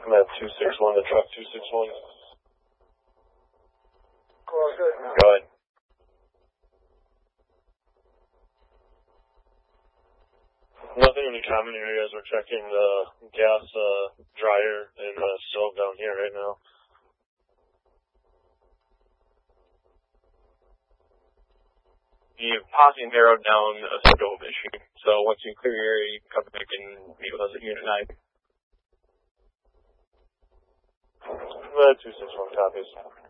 Command 261 to truck 261. Good. Go ahead. Nothing in the common areas. We're checking the gas dryer and stove down here right now. You've pausing narrowed down a stove issue. So once you clear your area, you can come back and meet with us at Unit 9. Command 261 copies.